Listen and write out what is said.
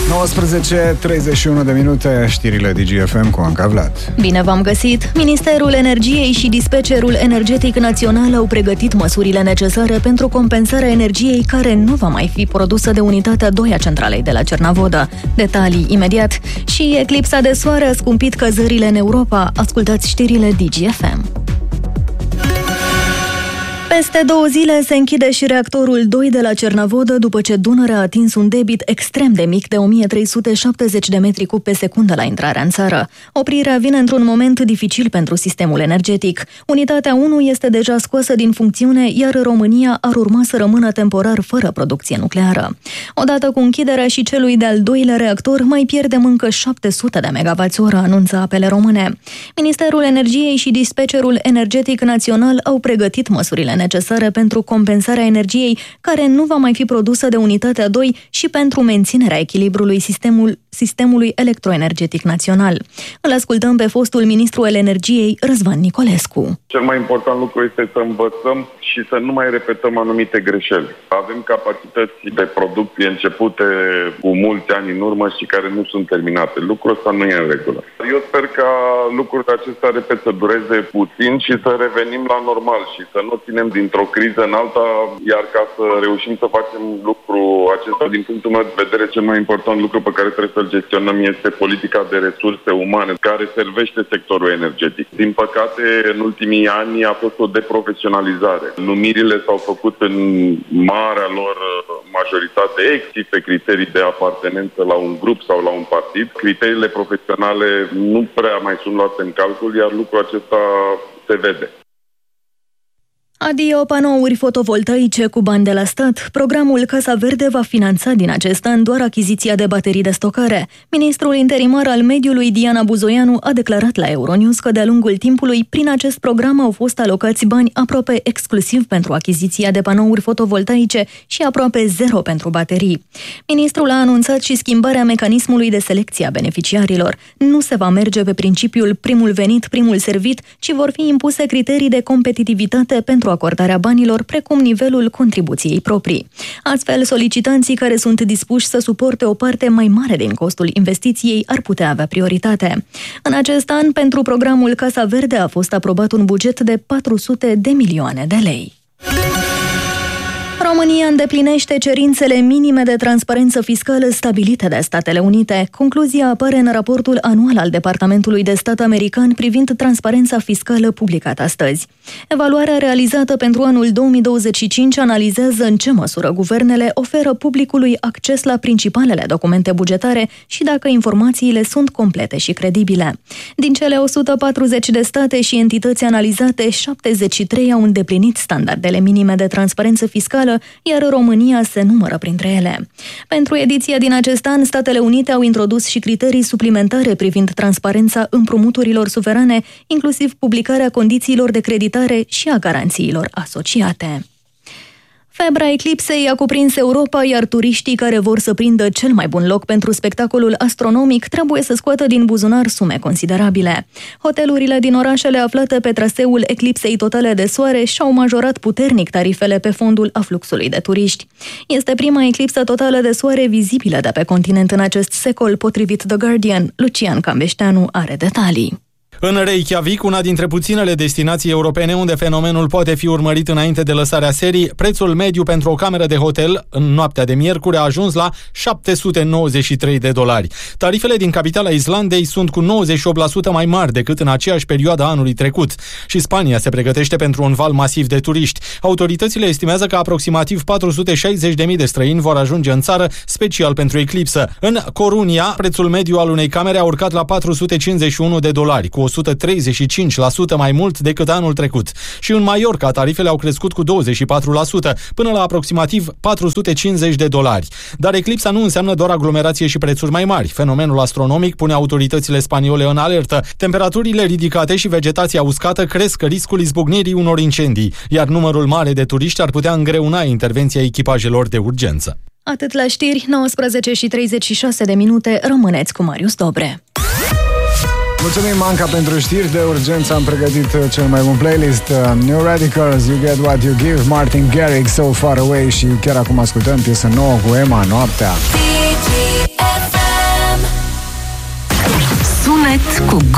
19:31 de minute, știrile DGFM cu Anca Vlad. Bine v-am găsit! Ministerul Energiei și Dispecerul Energetic Național au pregătit măsurile necesare pentru compensarea energiei care nu va mai fi produsă de unitatea 2 a centralei de la Cernavodă. Detalii imediat. Și eclipsa de soare a scumpit cazările în Europa. Ascultați știrile DGFM. Peste 2 zile se închide și reactorul 2 de la Cernavodă după ce Dunărea a atins un debit extrem de mic de 1370 de metri cub pe secundă la intrarea în țară. Oprirea vine într-un moment dificil pentru sistemul energetic. Unitatea 1 este deja scoasă din funcțiune, iar România ar urma să rămână temporar fără producție nucleară. Odată cu închiderea și celui de-al doilea reactor, mai pierdem încă 700 de MWh, anunță Apele Române. Ministerul Energiei și Dispecerul Energetic Național au pregătit măsurile necesare pentru compensarea energiei care nu va mai fi produsă de unitatea 2 și pentru menținerea echilibrului sistemului electroenergetic național. Îl ascultăm pe fostul ministru al energiei, Răzvan Nicolescu. Cel mai important lucru este să învățăm și să nu mai repetăm anumite greșeli. Avem capacități de producție începute cu mulți ani în urmă și care nu sunt terminate. Lucrul ăsta nu e în regulă. Eu sper ca lucrurile acestea, repet, să dureze puțin și să revenim la normal și să nu ținem dintr-o criză în alta, iar ca să reușim să facem lucrul acesta, din punctul meu de vedere, cel mai important lucru pe care trebuie să-l gestionăm este politica de resurse umane care servește sectorul energetic. Din păcate, în ultimii ani a fost o deprofesionalizare. Numirile s-au făcut în marea lor majoritate exclusiv pe criterii de apartenență la un grup sau la un partid. Criteriile profesionale nu prea mai sunt luate în calcul, iar lucrul acesta se vede. Adio panouri fotovoltaice cu bani de la stat. Programul Casa Verde va finanța din acest an doar achiziția de baterii de stocare. Ministrul interimar al mediului, Diana Buzoianu, a declarat la Euronews că de-a lungul timpului, prin acest program au fost alocați bani aproape exclusiv pentru achiziția de panouri fotovoltaice și aproape zero pentru baterii. Ministrul a anunțat și schimbarea mecanismului de selecție a beneficiarilor. Nu se va merge pe principiul primul venit, primul servit, ci vor fi impuse criterii de competitivitate pentru acordarea banilor, precum nivelul contribuției proprii. Astfel, solicitanții care sunt dispuși să suporte o parte mai mare din costul investiției ar putea avea prioritate. În acest an, pentru programul Casa Verde a fost aprobat un buget de 400 de milioane de lei. România îndeplinește cerințele minime de transparență fiscală stabilite de Statele Unite. Concluzia apare în raportul anual al Departamentului de Stat american privind transparența fiscală publicat astăzi. Evaluarea realizată pentru anul 2025 analizează în ce măsură guvernele oferă publicului acces la principalele documente bugetare și dacă informațiile sunt complete și credibile. Din cele 140 de state și entități analizate, 73 au îndeplinit standardele minime de transparență fiscală, iar România se numără printre ele. Pentru ediția din acest an, Statele Unite au introdus și criterii suplimentare privind transparența împrumuturilor suverane, inclusiv publicarea condițiilor de creditare și a garanțiilor asociate. Febra eclipsei a cuprins Europa, iar turiștii care vor să prindă cel mai bun loc pentru spectacolul astronomic trebuie să scoată din buzunar sume considerabile. Hotelurile din orașele aflate pe traseul eclipsei totale de soare și-au majorat puternic tarifele pe fondul afluxului de turiști. Este prima eclipsă totală de soare vizibilă de pe continent în acest secol, potrivit The Guardian. Lucian Cambeșteanu are detalii. În Reykjavik, una dintre puținele destinații europene unde fenomenul poate fi urmărit înainte de lăsarea serii, prețul mediu pentru o cameră de hotel în noaptea de miercuri a ajuns la $793. Tarifele din capitala Islandei sunt cu 98% mai mari decât în aceeași perioadă anului trecut. Și Spania se pregătește pentru un val masiv de turiști. Autoritățile estimează că aproximativ 460.000 de străini vor ajunge în țară, special pentru eclipsă. În Corunia, prețul mediu al unei camere a urcat la $451, cu 135% mai mult decât anul trecut. Și în Mallorca, tarifele au crescut cu 24%, până la aproximativ $450. Dar eclipsa nu înseamnă doar aglomerație și prețuri mai mari. Fenomenul astronomic pune autoritățile spaniole în alertă. Temperaturile ridicate și vegetația uscată cresc riscul izbucnirii unor incendii, iar numărul mare de turiști ar putea îngreuna intervenția echipajelor de urgență. Atât la știri, 19:36 de minute, rămâneți cu Marius Dobre. Mulțumim, Anca, pentru știri de urgență. Am pregătit cel mai bun playlist. New Radicals, You Get What You Give, Martin Garrix, So Far Away și chiar acum ascultăm piesă nouă cu Emma, Noaptea. DGFM. perfect cu